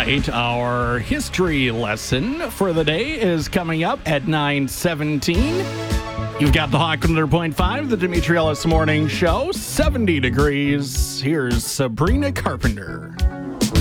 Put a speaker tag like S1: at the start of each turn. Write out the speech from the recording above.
S1: right, our history lesson for the day is coming up at 9:17. You've got the Hawk 100.5, the Dimitri Ellis Morning Show, 70 degrees. Here's Sabrina Carpenter.